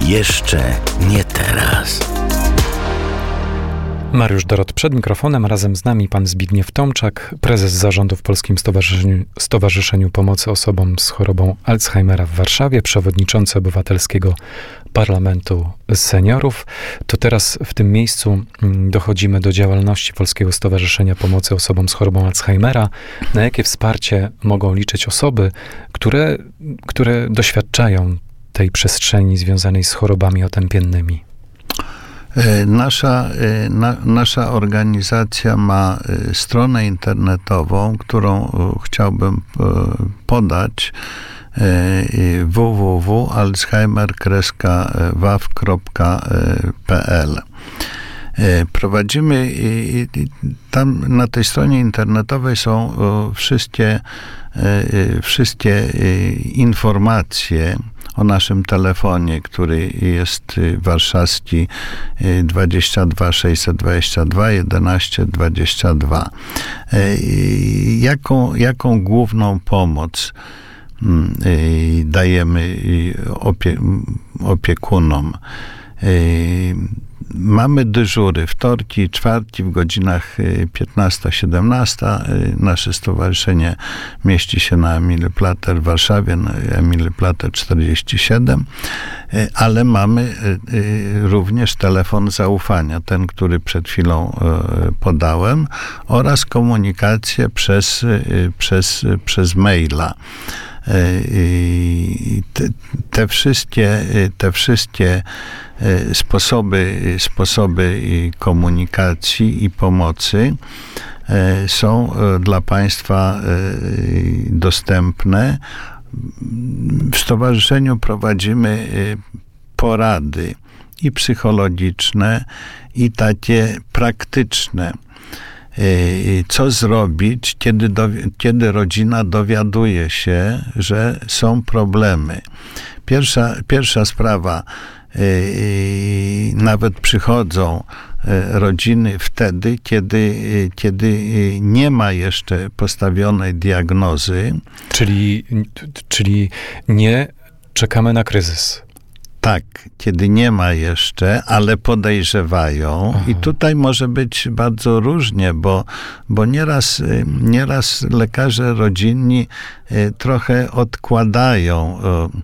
Jeszcze nie teraz. Mariusz Dorot przed mikrofonem, razem z nami pan Zbigniew Tomczak, prezes zarządu w Polskim Stowarzyszeniu Pomocy Osobom z chorobą Alzheimera w Warszawie, przewodniczący Obywatelskiego Parlamentu Seniorów. To teraz w tym miejscu dochodzimy do działalności Polskiego Stowarzyszenia Pomocy Osobom z chorobą Alzheimera. Na jakie wsparcie mogą liczyć osoby, które doświadczają tej przestrzeni związanej z chorobami otępiennymi? Nasza organizacja ma stronę internetową, którą chciałbym podać, www.alzheimer-waw.pl. Prowadzimy tam na tej stronie internetowej są wszystkie informacje o naszym telefonie, który jest warszawski 22 622 11 22. Jaką główną pomoc dajemy opiekunom? Mamy dyżury wtorki i czwartki w godzinach 15-17. Nasze stowarzyszenie mieści się na Emil Plater w Warszawie, na Emil Plater 47, ale mamy również telefon zaufania, ten, który przed chwilą podałem, oraz komunikację przez maila. Te wszystkie sposoby komunikacji i pomocy są dla Państwa dostępne. W stowarzyszeniu prowadzimy porady i psychologiczne, i takie praktyczne. Co zrobić, kiedy rodzina dowiaduje się, że są problemy. Pierwsza sprawa, nawet przychodzą rodziny wtedy, kiedy nie ma jeszcze postawionej diagnozy. Czyli nie czekamy na kryzys. Tak, kiedy nie ma jeszcze, ale podejrzewają. Aha. I tutaj może być bardzo różnie, bo nieraz lekarze rodzinni trochę odkładają,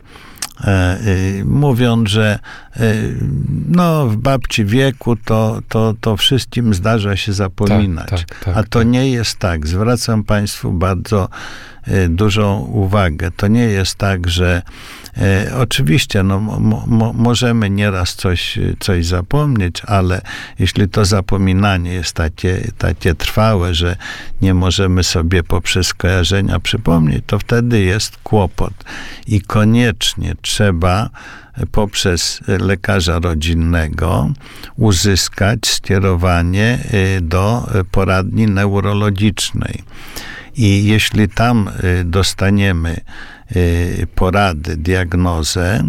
mówiąc, że w babci wieku to wszystkim zdarza się zapominać. Tak, a to nie jest tak. Zwracam Państwu bardzo dużą uwagę. To nie jest tak, że oczywiście możemy nieraz coś zapomnieć, ale jeśli to zapominanie jest takie trwałe, że nie możemy sobie poprzez skojarzenia przypomnieć, to wtedy jest kłopot. I koniecznie trzeba poprzez lekarza rodzinnego uzyskać skierowanie do poradni neurologicznej. I jeśli tam dostaniemy porady, diagnozę,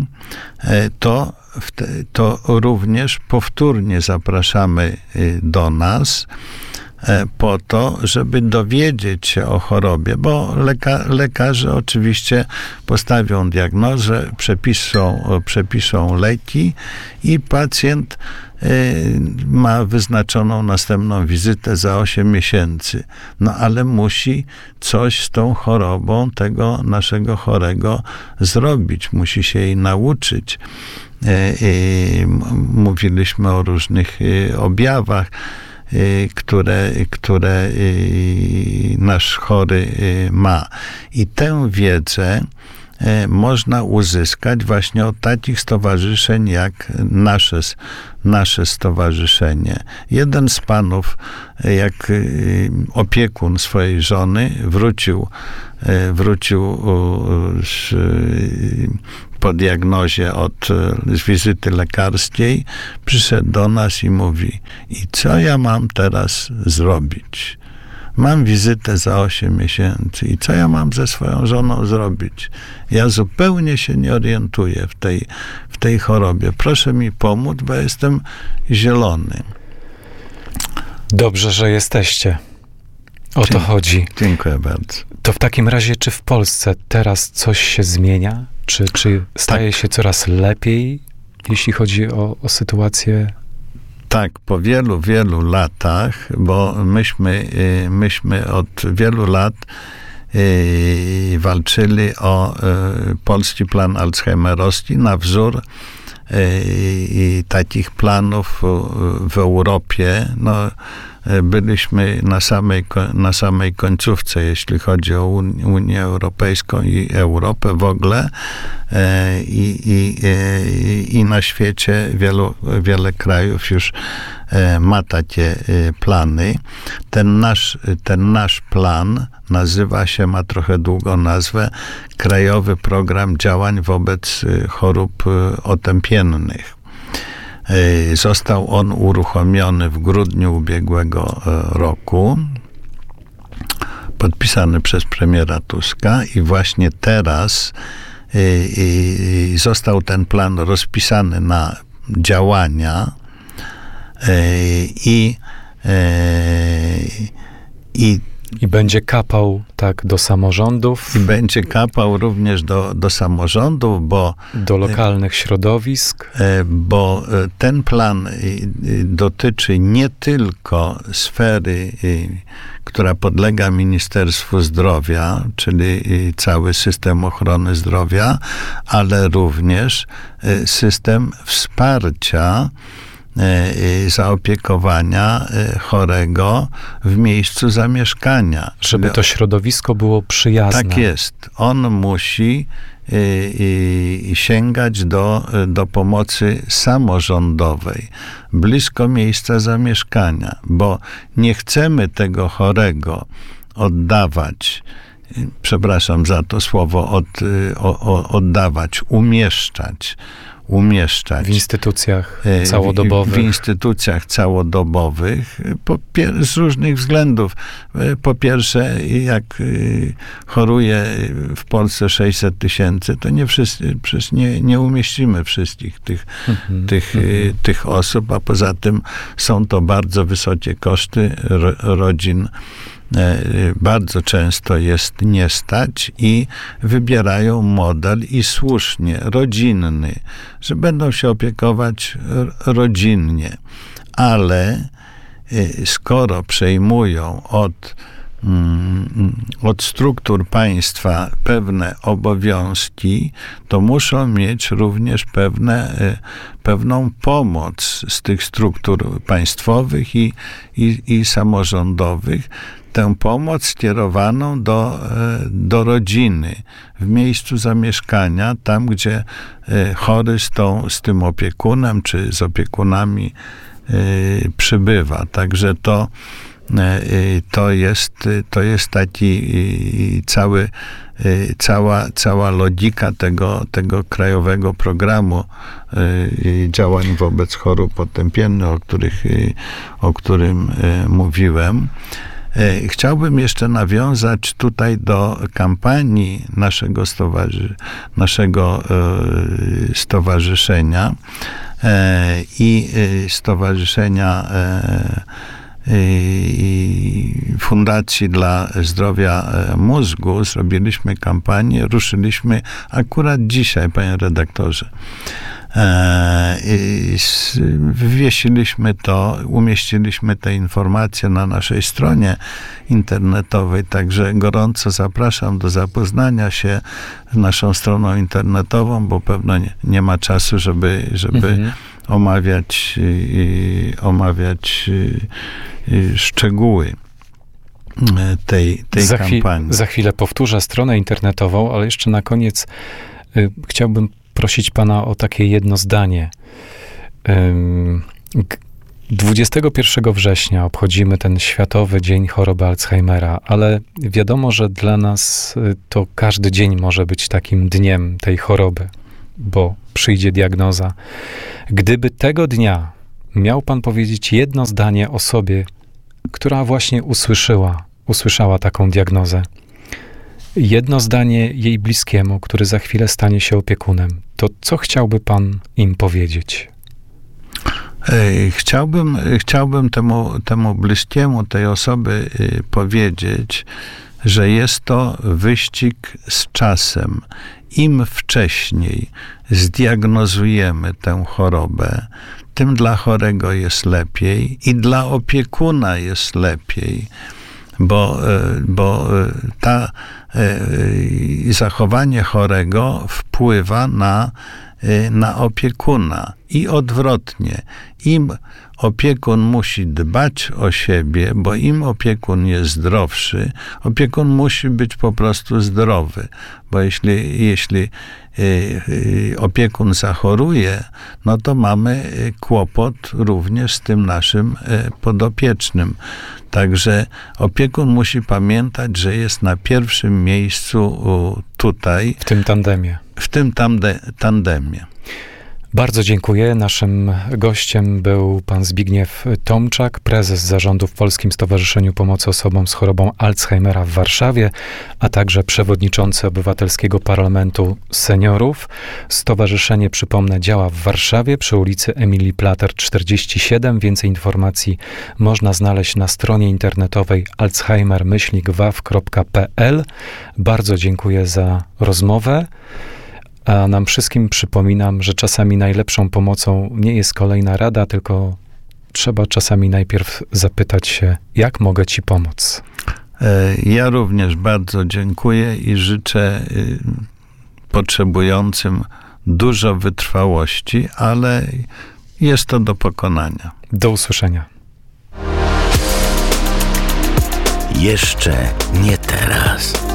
to również powtórnie zapraszamy do nas po to, żeby dowiedzieć się o chorobie, bo lekarze oczywiście postawią diagnozę, przepiszą leki i pacjent ma wyznaczoną następną wizytę za 8 miesięcy. Ale musi coś z tą chorobą tego naszego chorego zrobić. Musi się jej nauczyć. Mówiliśmy o różnych objawach, które nasz chory ma. I tę wiedzę można uzyskać właśnie od takich stowarzyszeń jak nasze stowarzyszenie. Jeden z panów, jak opiekun swojej żony, wrócił po diagnozie z wizyty lekarskiej, przyszedł do nas i mówi: i co ja mam teraz zrobić? Mam wizytę za 8 miesięcy i co ja mam ze swoją żoną zrobić? Ja zupełnie się nie orientuję w tej chorobie. Proszę mi pomóc, bo jestem zielony. Dobrze, że jesteście. O to chodzi. Dziękuję bardzo. To w takim razie, czy w Polsce teraz coś się zmienia? Czy staje się coraz lepiej? jeśli chodzi o sytuację? Tak, po wielu, wielu latach, bo myśmy od wielu lat walczyli o polski plan alzheimerowski na wzór takich planów w Europie. No, byliśmy na samej końcówce, jeśli chodzi o Unię Europejską i Europę w ogóle. I na świecie wiele krajów już ma takie plany. Ten nasz plan ma trochę długą nazwę Krajowy Program Działań wobec Chorób Otępiennych. Został on uruchomiony w grudniu ubiegłego roku, podpisany przez premiera Tuska i właśnie teraz został ten plan rozpisany na działania i będzie kapał tak do samorządów. I będzie kapał również do samorządów, do lokalnych środowisk. Bo ten plan dotyczy nie tylko sfery, która podlega Ministerstwu Zdrowia, czyli cały system ochrony zdrowia, ale również system wsparcia zaopiekowania chorego w miejscu zamieszkania. Żeby to środowisko było przyjazne. Tak jest. On musi sięgać do pomocy samorządowej, blisko miejsca zamieszkania, bo nie chcemy tego chorego oddawać, przepraszam za to słowo, oddawać, umieszczać w instytucjach całodobowych. W instytucjach całodobowych z różnych względów. Po pierwsze, jak choruje w Polsce 600 000, to przecież nie umieścimy wszystkich tych osób, a poza tym są to bardzo wysokie koszty rodzin. Bardzo często jest nie stać i wybierają model i słusznie, rodzinny, że będą się opiekować rodzinnie, ale skoro przejmują od struktur państwa pewne obowiązki, to muszą mieć również pewną pomoc z tych struktur państwowych i samorządowych, tę pomoc skierowaną do rodziny, w miejscu zamieszkania, tam gdzie chory z tym opiekunem, czy z opiekunami przybywa. Także to jest taki cała logika tego krajowego programu działań wobec chorób otępiennych, o którym mówiłem. Chciałbym jeszcze nawiązać tutaj do kampanii naszego stowarzyszenia i Stowarzyszenia Fundacji dla Zdrowia Mózgu. Zrobiliśmy kampanię, ruszyliśmy akurat dzisiaj, panie redaktorze. Wywiesiliśmy to, umieściliśmy te informacje na naszej stronie internetowej, także gorąco zapraszam do zapoznania się z naszą stroną internetową, bo pewno nie ma czasu, żeby omawiać szczegóły tej kampanii. Za chwilę powtórzę stronę internetową, ale jeszcze na koniec chciałbym prosić pana o takie jedno zdanie. 21 września obchodzimy ten Światowy Dzień Choroby Alzheimera, ale wiadomo, że dla nas to każdy dzień może być takim dniem tej choroby, bo przyjdzie diagnoza. Gdyby tego dnia miał pan powiedzieć jedno zdanie osobie, która właśnie usłyszała taką diagnozę, jedno zdanie jej bliskiemu, który za chwilę stanie się opiekunem, to co chciałby pan im powiedzieć? Chciałbym temu bliskiemu tej osoby powiedzieć, że jest to wyścig z czasem im wcześniej zdiagnozujemy tę chorobę, tym dla chorego jest lepiej i dla opiekuna jest lepiej, bo zachowanie chorego wpływa na opiekuna i odwrotnie. Im opiekun musi dbać o siebie, bo im opiekun jest zdrowszy, opiekun musi być po prostu zdrowy, bo jeśli opiekun zachoruje, no to mamy kłopot również z tym naszym podopiecznym. Także opiekun musi pamiętać, że jest na pierwszym miejscu tutaj. W tym tandemie. W tym tandemie. Bardzo dziękuję. Naszym gościem był pan Zbigniew Tomczak, prezes zarządu w Polskim Stowarzyszeniu Pomocy Osobom z Chorobą Alzheimera w Warszawie, a także przewodniczący Obywatelskiego Parlamentu Seniorów. Stowarzyszenie, przypomnę, działa w Warszawie przy ulicy Emilii Plater 47. Więcej informacji można znaleźć na stronie internetowej alzheimer-waw.pl. Bardzo dziękuję za rozmowę. A nam wszystkim przypominam, że czasami najlepszą pomocą nie jest kolejna rada, tylko trzeba czasami najpierw zapytać się, jak mogę ci pomóc. Ja również bardzo dziękuję i życzę potrzebującym dużo wytrwałości, ale jest to do pokonania. Do usłyszenia. Jeszcze nie teraz.